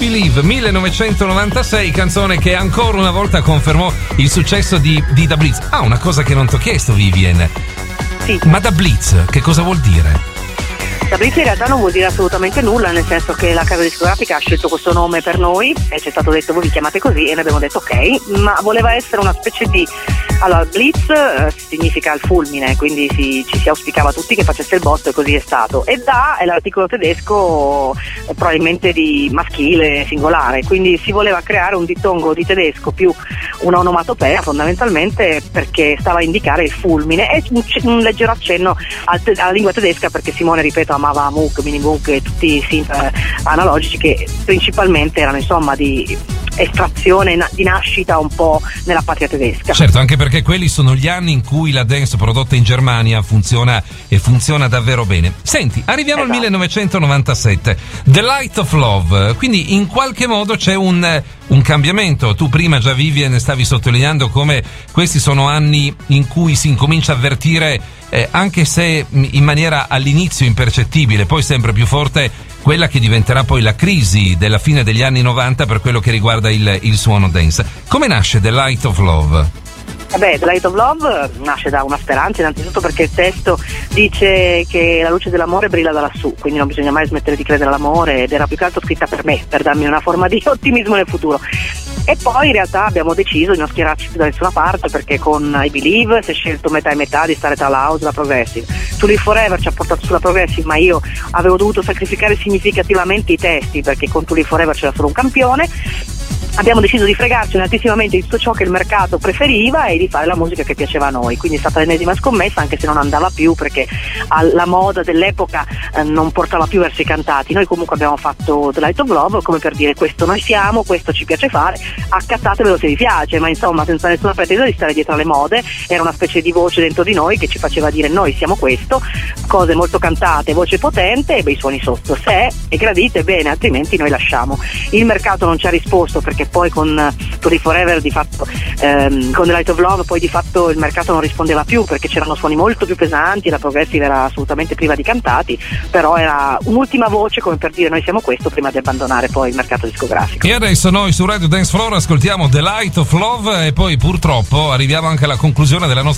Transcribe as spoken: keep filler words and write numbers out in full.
Believe millenovecentonovantasei, canzone che ancora una volta confermò il successo di, di Da Blitz. Ah, una cosa che non ti ho chiesto, Vivian. Sì. Ma Da Blitz che cosa vuol dire? Da Blitz in realtà non vuol dire assolutamente nulla, nel senso che la casa discografica ha scelto questo nome per noi e ci è stato detto voi vi chiamate così e noi abbiamo detto ok, ma voleva essere una specie di... Allora, Blitz eh, significa il fulmine, quindi si, ci si auspicava tutti che facesse il botto e così è stato. E Da è l'articolo tedesco eh, probabilmente di maschile, singolare, quindi si voleva creare un dittongo di tedesco più un'onomatopea fondamentalmente perché stava a indicare il fulmine e un, un leggero accenno al te- alla lingua tedesca perché Simone, ripeto, amava Moog, Mini Moog e tutti i synth eh, analogici che principalmente erano insomma di estrazione na- di nascita un po' nella patria tedesca. Certo, anche perché quelli sono gli anni in cui la dance prodotta in Germania funziona e funziona davvero bene. Senti, arriviamo esatto. al millenovecentonovantasette, The Light of Love, quindi in qualche modo c'è un, un cambiamento. Tu prima già, Vivian, stavi sottolineando come questi sono anni in cui si incomincia a avvertire, eh, anche se in maniera all'inizio impercettibile, poi sempre più forte, quella che diventerà poi la crisi della fine degli anni novanta per quello che riguarda il, il suono dance. Come nasce The Light of Love? Vabbè, The Light of Love nasce da una speranza, innanzitutto perché il testo dice che la luce dell'amore brilla da lassù, quindi non bisogna mai smettere di credere all'amore, ed era più che altro scritta per me, per darmi una forma di ottimismo nel futuro. E poi in realtà abbiamo deciso di non schierarci più da nessuna parte perché con I Believe si è scelto metà e metà di stare tra la house e la progressive. To Live Forever ci ha portato sulla progressive, ma io avevo dovuto sacrificare significativamente i testi perché con To Live Forever c'era solo un campione. Abbiamo deciso di fregarci altissimamente di tutto ciò che il mercato preferiva e di fare la musica che piaceva a noi, quindi è stata l'ennesima scommessa, anche se non andava più perché la moda dell'epoca eh, non portava più verso i cantati. Noi comunque abbiamo fatto The Light of Love come per dire questo noi siamo, questo ci piace fare, accattatevelo se vi piace, ma insomma senza nessuna pretesa di stare dietro alle mode. Era una specie di voce dentro di noi che ci faceva dire noi siamo questo, cose molto cantate, voce potente e bei suoni sotto, se è gradite bene, altrimenti noi lasciamo. Il mercato non ci ha risposto perché poi con To Live Forever di fatto ehm, con The Light of Love poi di fatto il mercato non rispondeva più perché c'erano suoni molto più pesanti e la progressive era assolutamente priva di cantati, però era un'ultima voce come per dire noi siamo questo prima di abbandonare poi il mercato discografico. E adesso noi su Radio Dance Floor ascoltiamo The Light of Love e poi purtroppo arriviamo anche alla conclusione della nostra